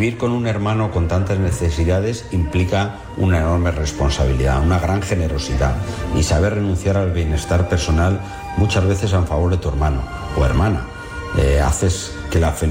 Vivir con un hermano con tantas necesidades implica una enorme responsabilidad, una gran generosidad y saber renunciar al bienestar personal muchas veces en favor de tu hermano o hermana. Haces que la felicidad